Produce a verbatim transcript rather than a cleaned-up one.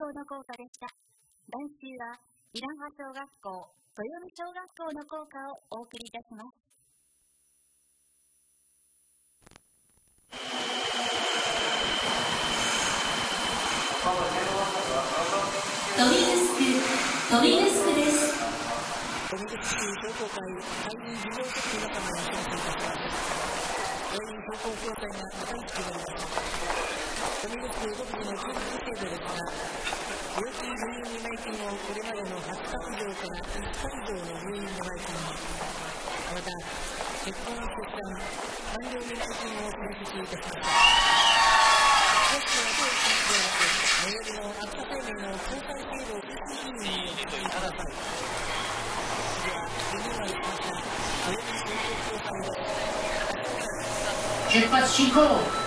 の校歌でした。来週はイランハ小学校、豊見小学校の校歌をお送りいたします。 トミグスク、トミグスクです。 トミグスク同好会会員事業組織仲間が参加いたします。会員同好協会が高い地であります。トミグスク独自の給付制度ですが、病気入院未内金をこれまでのはちかい以上からいっかい以上の入院未内金、また結婚出産完了未内金を取り引きいたしました。詳しくは当地ではなく最寄りの秋田生命の公開制度推進委員にお聞きください。ではリニューアルしました豊見同好協会を出発進行。